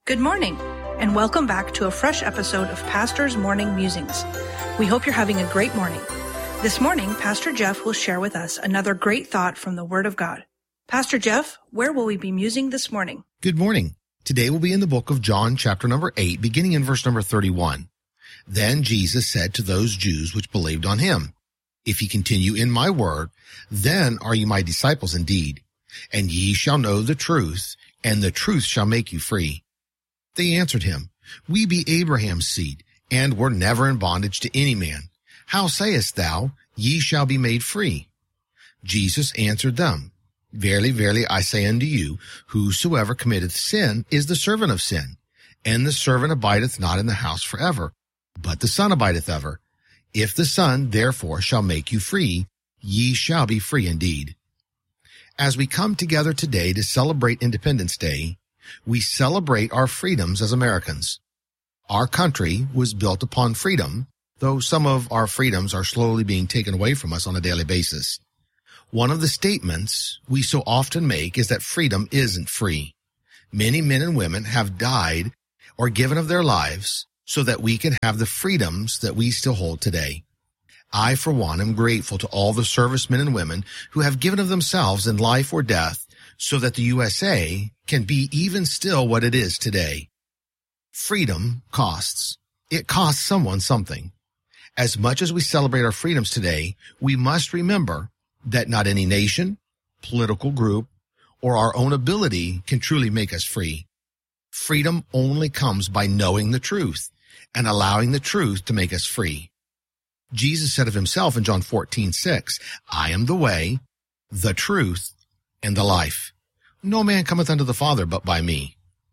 Good morning, and welcome back to a fresh episode of Pastor's Morning Musings. We hope you're having a great morning. This morning, Pastor Jeff will share with us another great thought from the Word of God. Pastor Jeff, where will we be musing this morning? Good morning. Today we'll be in the book of John, chapter number 8, beginning in verse number 31. Then Jesus said to those Jews which believed on him, If ye continue in my word, then are ye my disciples indeed, and ye shall know the truth, and the truth shall make you free. They answered him, We be Abraham's seed, and were never in bondage to any man. How sayest thou, Ye shall be made free? Jesus answered them, Verily, verily, I say unto you, whosoever committeth sin is the servant of sin. And the servant abideth not in the house forever, but the Son abideth ever. If the Son therefore shall make you free, ye shall be free indeed. As we come together today to celebrate Independence Day, we celebrate our freedoms as Americans. Our country was built upon freedom, though some of our freedoms are slowly being taken away from us on a daily basis. One of the statements we so often make is that freedom isn't free. Many men and women have died or given of their lives so that we can have the freedoms that we still hold today. I, for one, am grateful to all the servicemen and women who have given of themselves in life or death so that the USA can be even still what it is today. Freedom costs. It costs someone something. As much as we celebrate our freedoms today, we must remember that not any nation, political group, or our own ability can truly make us free. Freedom only comes by knowing the truth and allowing the truth to make us free. Jesus said of himself in John 14:6, I am the way, the truth, and the life. No man cometh unto the Father but by me.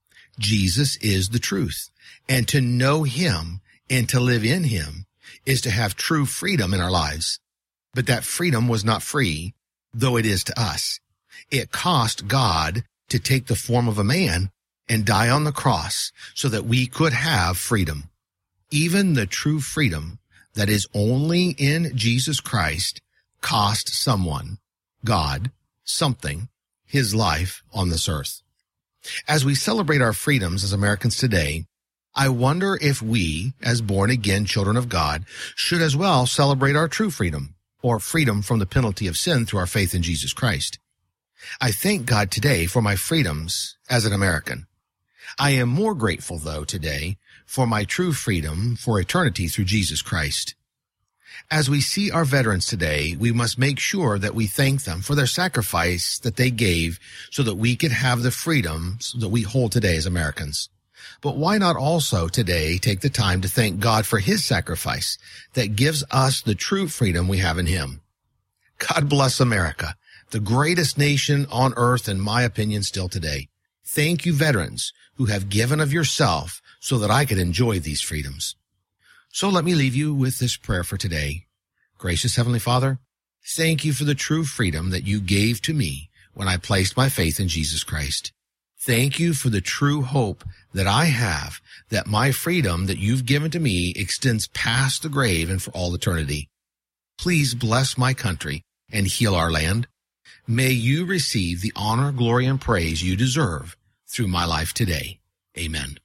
Jesus is the truth, and to know him and to live in him is to have true freedom in our lives. But that freedom was not free, though it is to us. It cost God to take the form of a man and die on the cross so that we could have freedom. Even the true freedom that is only in Jesus Christ cost someone, God, something, his life on this earth. As we celebrate our freedoms as Americans today, I wonder if we, as born-again children of God, should as well celebrate our true freedom, or freedom from the penalty of sin through our faith in Jesus Christ. I thank God today for my freedoms as an American. I am more grateful, though, today for my true freedom for eternity through Jesus Christ. As we see our veterans today, we must make sure that we thank them for their sacrifice that they gave so that we could have the freedoms that we hold today as Americans. But why not also today take the time to thank God for his sacrifice that gives us the true freedom we have in him? God bless America, the greatest nation on earth, in my opinion, still today. Thank you, veterans, who have given of yourself so that I could enjoy these freedoms. So let me leave you with this prayer for today. Gracious Heavenly Father, thank you for the true freedom that you gave to me when I placed my faith in Jesus Christ. Thank you for the true hope that I have that my freedom that you've given to me extends past the grave and for all eternity. Please bless my country and heal our land. May you receive the honor, glory, and praise you deserve through my life today. Amen.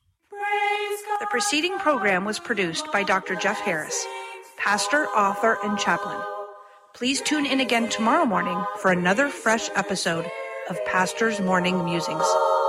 The preceding program was produced by Dr. Jeff Harris, pastor, author, and chaplain. Please tune in again tomorrow morning for another fresh episode of Pastor's Morning Musings.